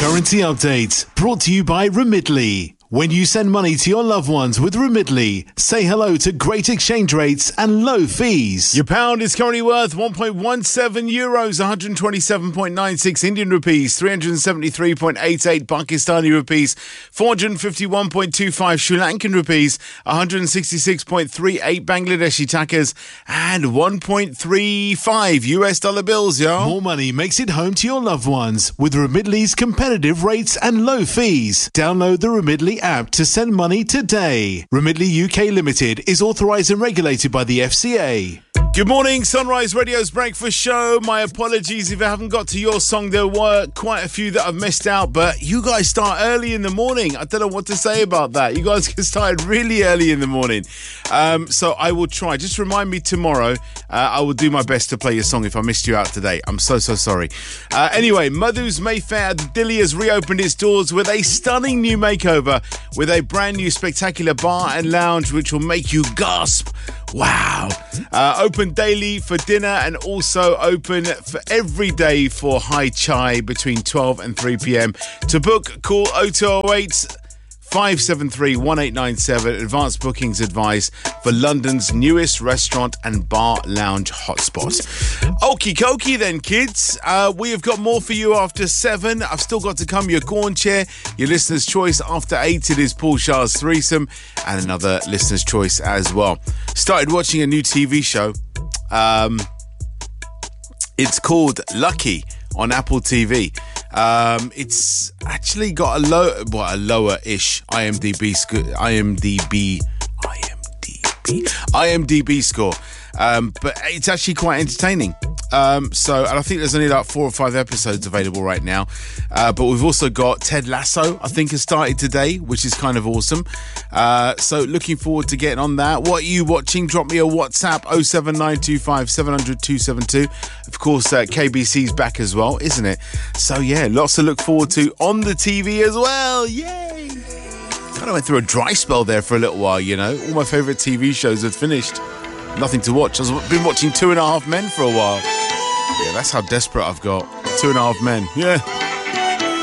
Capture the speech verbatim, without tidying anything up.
Currency update brought to you by Remitly. When you send money to your loved ones with Remitly, say hello to great exchange rates and low fees. Your pound is currently worth one point one seven euros, one hundred twenty-seven point nine six Indian rupees, three hundred seventy-three point eight eight Pakistani rupees, four hundred fifty-one point two five Sri Lankan rupees, one hundred sixty-six point three eight Bangladeshi takas, and one point three five U S dollar bills, yo. More money makes it home to your loved ones with Remitly's competitive rates and low fees. Download the Remitly app to send money today. Remitly U K Limited is authorised and regulated by the F C A. Good morning, Sunrise Radio's breakfast show. My apologies if I haven't got to your song. There were quite a few that I've missed out, but you guys start early in the morning. I don't know what to say about that. You guys get started really early in the morning. Um, so I will try. Just remind me tomorrow. Uh, I will do my best to play your song if I missed you out today. I'm so, so sorry. Uh, anyway, Madhu's Mayfair at the Dilly has reopened its doors with a stunning new makeover with a brand new spectacular bar and lounge which will make you gasp. Wow. Uh, open daily for dinner and also open for every day for high chai between twelve and three p.m. To book, call oh two oh eight, five seven three, one eight nine seven. Advanced bookings advice for London's newest restaurant and bar lounge hotspot. Okie dokie then, kids. Uh, we have got more for you after seven. I've still got to come your corn chair. Your listener's choice after eight. It is Paul Shah's threesome and another listener's choice as well. Started watching a new T V show. Um, it's called Lucky on Apple T V. Um, it's actually got a low, well, a lower-ish IMDb score. IMDb, IMDb, IMDb score. Um, but it's actually quite entertaining. Um, so, and I think there's only like four or five episodes available right now. Uh, but we've also got Ted Lasso, I think, has started today, which is kind of awesome. Uh, so looking forward to getting on that. What are you watching? Drop me a WhatsApp, oh seven nine two five, seven hundred, two seven two. Of course, uh, K B C's back as well, isn't it? So yeah, lots to look forward to on the T V as well. Yay! Kind of went through a dry spell there for a little while, you know. All my favourite T V shows had finished. Nothing to watch. I've been watching Two and a Half Men for a while. Yeah, that's how desperate I've got. Two and a Half Men. Yeah.